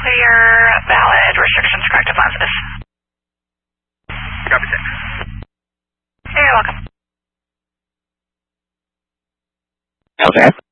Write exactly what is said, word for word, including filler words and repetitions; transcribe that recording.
clear, valid, restrictions corrected lenses. Copy six. You're welcome. Okay.